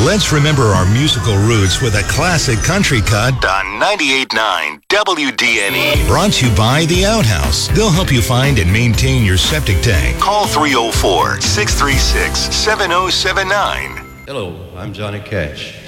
Let's remember our musical roots with a classic country cut on 98.9 WDNE. Brought to you by The Outhouse. They'll help you find and maintain your septic tank. Call 304-636-7079. Hello, I'm Johnny Cash.